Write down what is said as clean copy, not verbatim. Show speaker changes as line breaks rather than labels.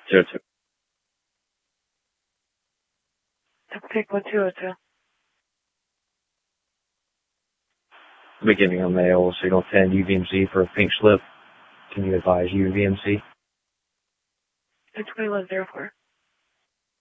02.
Take 1202.
Beginning on mail, signal 10 UVMC for a pink slip. Can you advise UVMC?
It's 2104.